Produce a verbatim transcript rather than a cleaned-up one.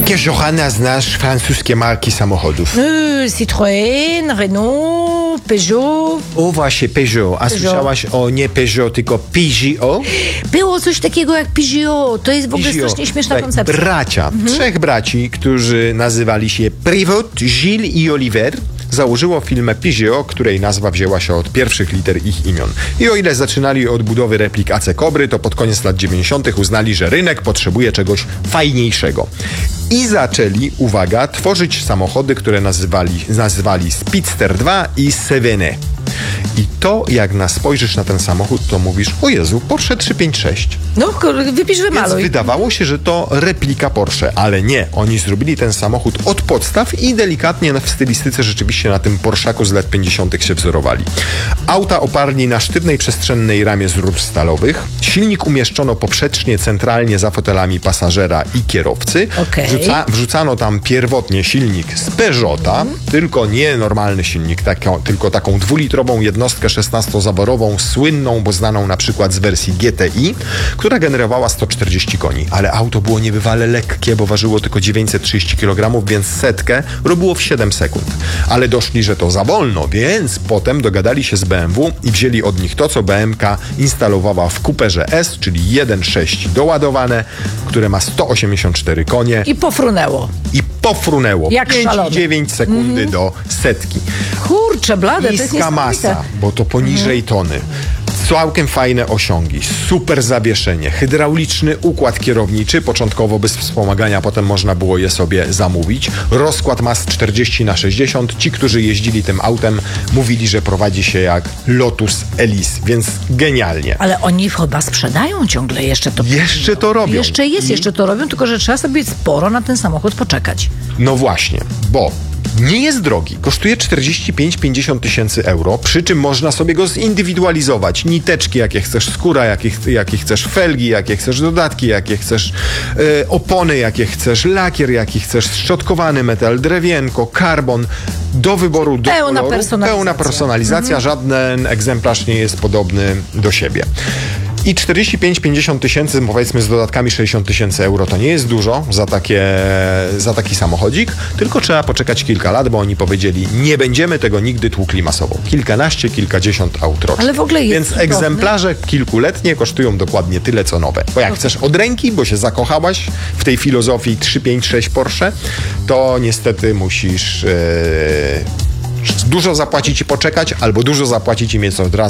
Jakież, Johanna, znasz francuskie marki samochodów? Yy, Citroën, Renault, Peugeot. O, właśnie, Peugeot. A Peugeot. słyszałaś o nie Peugeot, tylko Peugeot? Było coś takiego jak Peugeot. To jest w ogóle Peugeot. strasznie śmieszna Tak, koncepcja. Bracia, trzech braci, którzy nazywali się Prévost, Gilles i Oliver, założyło firmę Peugeot, której nazwa wzięła się od pierwszych liter ich imion. I o ile zaczynali od budowy replik A C Cobry, to pod koniec lat dziewięćdziesiątych uznali, że rynek potrzebuje czegoś fajniejszego. I zaczęli, uwaga, tworzyć samochody, które nazywali, nazywali Speedster dwa i Sévéné. I to, jak na spojrzysz na ten samochód, to mówisz, o Jezu, Porsche trzysta pięćdziesiąt sześć. No, wypisz, Więc wymaluj. wydawało się, że to replika Porsche, ale nie. Oni zrobili ten samochód od podstaw i delikatnie w stylistyce rzeczywiście na tym Porszaku z lat pięćdziesiątych się wzorowali. Auta oparli na sztywnej przestrzennej ramie z rur stalowych. Silnik umieszczono poprzecznie, centralnie za fotelami pasażera i kierowcy. Okej. Wrzuca, wrzucano tam pierwotnie silnik z Peugeota, mm. tylko nie normalny silnik, taką, tylko taką dwulitrową jednostkę szesnastozaworową, słynną, bo znaną na przykład z wersji G T I, która generowała sto czterdzieści koni. Ale auto było niebywale lekkie, bo ważyło tylko dziewięćset trzydzieści kilogramów, więc setkę robiło w siedem sekund. Ale doszli, że to za wolno, więc potem dogadali się z B M W i wzięli od nich to, co B M K instalowała w Cooperze S, czyli jeden przecinek sześć doładowane, które ma sto osiemdziesiąt cztery konie. I pofrunęło. I pofrunęło. Jak pięć szalone. i dziewięć sekundy mm-hmm. do setki. Kurczę, blade, to jest Niska niesamowite. masa, bo to poniżej mm. tony. Całkiem fajne osiągi, super zawieszenie, hydrauliczny układ kierowniczy, początkowo bez wspomagania, potem można było je sobie zamówić. Rozkład mas czterdzieści na sześćdziesiąt. Ci, którzy jeździli tym autem, mówili, że prowadzi się jak Lotus Elise, więc genialnie. Ale oni chyba sprzedają ciągle jeszcze to. Jeszcze to robią. Jeszcze jest, I... jeszcze to robią, tylko że trzeba sobie sporo na ten samochód poczekać. No właśnie, bo nie jest drogi. Kosztuje czterdzieści pięć do pięćdziesięciu tysięcy euro, przy czym można sobie go zindywidualizować. Niteczki, jakie chcesz, skóra, jakie, jakie chcesz, felgi, jakie chcesz, dodatki, jakie chcesz, e, opony, jakie chcesz, lakier, jaki chcesz, szczotkowany metal, drewienko, karbon. Do wyboru, do Pełna koloru. personalizacja. Pełna personalizacja. Mhm. Żaden egzemplarz nie jest podobny do siebie. I czterdzieści pięć do pięćdziesięciu tysięcy, powiedzmy z dodatkami sześćdziesiąt tysięcy euro, to nie jest dużo za, takie, za taki samochodzik, tylko trzeba poczekać kilka lat, bo oni powiedzieli, nie będziemy tego nigdy tłukli masowo. Kilkanaście, kilkadziesiąt aut rocznie. Ale w ogóle jest Więc cudowny. Egzemplarze kilkuletnie kosztują dokładnie tyle, co nowe. Bo jak okay. chcesz od ręki, bo się zakochałaś w tej filozofii trzy pięć sześć Porsche, to niestety musisz... Yy, dużo zapłacić i poczekać, albo dużo zapłacić i mieć od razu